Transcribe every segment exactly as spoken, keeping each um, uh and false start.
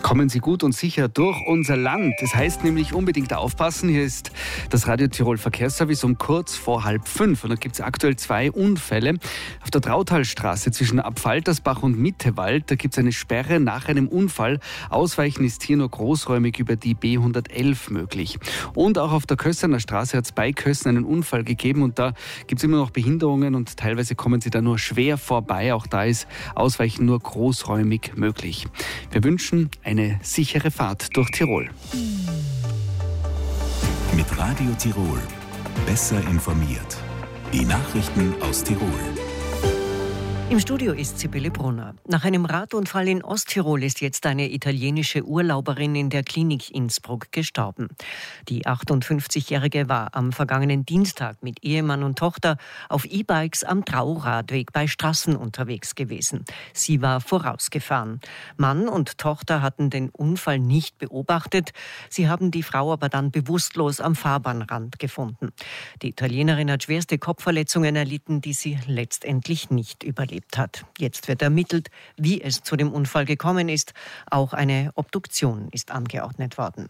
Kommen Sie gut und sicher durch unser Land. Das heißt nämlich unbedingt aufpassen. Hier ist das Radio Tirol Verkehrsservice um kurz vor halb fünf. Und da gibt es aktuell zwei Unfälle. Auf der Trautalstraße zwischen Abfaltersbach und Mittewald, da gibt es eine Sperre nach einem Unfall. Ausweichen ist hier nur großräumig über die B hundertelf möglich. Und auch auf der Kössener Straße hat es bei Kössen einen Unfall gegeben. Und da gibt es immer noch Behinderungen und teilweise kommen Sie da nur schwer vorbei. Auch da ist Ausweichen nur großräumig möglich. Wir wünschen eine sichere Fahrt durch Tirol. Mit Radio Tirol. Besser informiert. Die Nachrichten aus Tirol. Im Studio ist Sibylle Brunner. Nach einem Radunfall in Osttirol ist jetzt eine italienische Urlauberin in der Klinik Innsbruck gestorben. Die achtundfünfzigjährige war am vergangenen Dienstag mit Ehemann und Tochter auf E-Bikes am Trauradweg bei Strassen unterwegs gewesen. Sie war vorausgefahren. Mann und Tochter hatten den Unfall nicht beobachtet. Sie haben die Frau aber dann bewusstlos am Fahrbahnrand gefunden. Die Italienerin hat schwerste Kopfverletzungen erlitten, die sie letztendlich nicht überlebt hat. Jetzt wird ermittelt, wie es zu dem Unfall gekommen ist. Auch eine Obduktion ist angeordnet worden.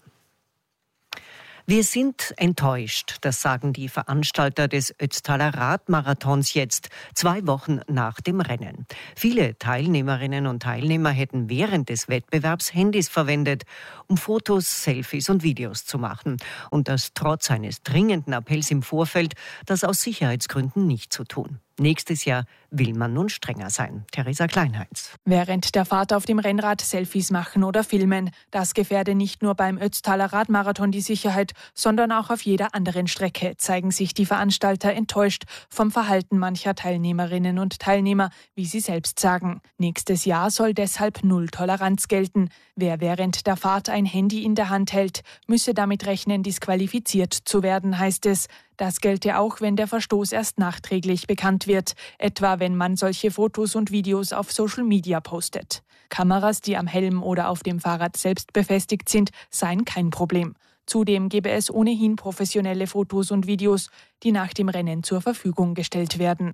Wir sind enttäuscht, das sagen die Veranstalter des Ötztaler Radmarathons jetzt, zwei Wochen nach dem Rennen. Viele Teilnehmerinnen und Teilnehmer hätten während des Wettbewerbs Handys verwendet, um Fotos, Selfies und Videos zu machen. Und das trotz eines dringenden Appells im Vorfeld, das aus Sicherheitsgründen nicht zu tun. Nächstes Jahr will man nun strenger sein. Theresa Kleinheinz. Während der Fahrt auf dem Rennrad Selfies machen oder filmen. Das gefährde nicht nur beim Ötztaler Radmarathon die Sicherheit, sondern auch auf jeder anderen Strecke zeigen sich die Veranstalter enttäuscht vom Verhalten mancher Teilnehmerinnen und Teilnehmer, wie sie selbst sagen. Nächstes Jahr soll deshalb Null Toleranz gelten. Wer während der Fahrt ein Handy in der Hand hält, müsse damit rechnen, disqualifiziert zu werden, heißt es. Das gelte auch, wenn der Verstoß erst nachträglich bekannt wird, etwa wenn man solche Fotos und Videos auf Social Media postet. Kameras, die am Helm oder auf dem Fahrrad selbst befestigt sind, seien kein Problem. Zudem gäbe es ohnehin professionelle Fotos und Videos, die nach dem Rennen zur Verfügung gestellt werden.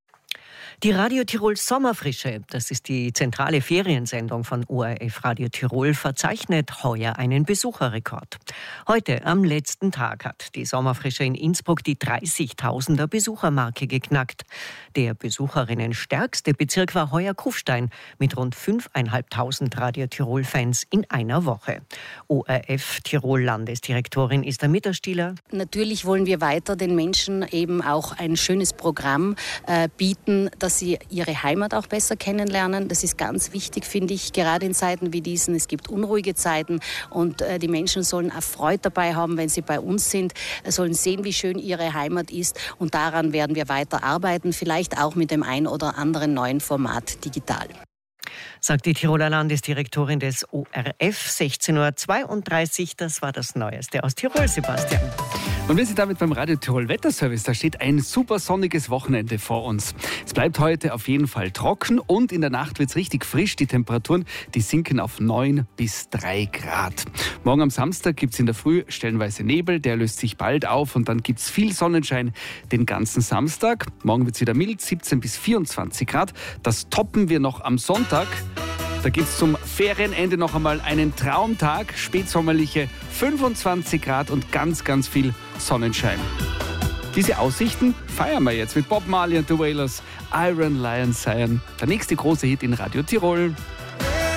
Die Radio Tirol Sommerfrische, das ist die zentrale Feriensendung von O R F Radio Tirol, verzeichnet heuer einen Besucherrekord. Heute, am letzten Tag, hat die Sommerfrische in Innsbruck die dreißigtausender Besuchermarke geknackt. Der besucherinnenstärkste Bezirk war heuer Kufstein mit rund fünftausendfünfhundert Radio Tirol-Fans in einer Woche. O R F Tirol Landesdirektorin Esther Mitterstieler. Natürlich wollen wir weiter den Menschen eben auch ein schönes Programm äh, bieten, dass sie ihre Heimat auch besser kennenlernen. Das ist ganz wichtig, finde ich, gerade in Zeiten wie diesen. Es gibt unruhige Zeiten und äh, die Menschen sollen auch Freude dabei haben, wenn sie bei uns sind, sollen sehen, wie schön ihre Heimat ist und daran werden wir weiter arbeiten, vielleicht auch mit dem ein oder anderen neuen Format digital. Sagt die Tiroler Landesdirektorin des O R F, sechzehn Uhr zweiunddreißig. Das war das Neueste aus Tirol, Sebastian. Und wir sind damit beim Radio Tirol Wetterservice. Da steht ein super sonniges Wochenende vor uns. Es bleibt heute auf jeden Fall trocken und in der Nacht wird es richtig frisch. Die Temperaturen, die sinken auf neun bis drei Grad. Morgen am Samstag gibt es in der Früh stellenweise Nebel. Der löst sich bald auf und dann gibt es viel Sonnenschein den ganzen Samstag. Morgen wird es wieder mild, siebzehn bis vierundzwanzig Grad. Das toppen wir noch am Sonntag. Da gibt es zum Ferienende noch einmal einen Traumtag, spätsommerliche fünfundzwanzig Grad und ganz, ganz viel Sonnenschein. Diese Aussichten feiern wir jetzt mit Bob Marley und The Wailers, Iron Lion Cyan. Der nächste große Hit in Radio Tirol.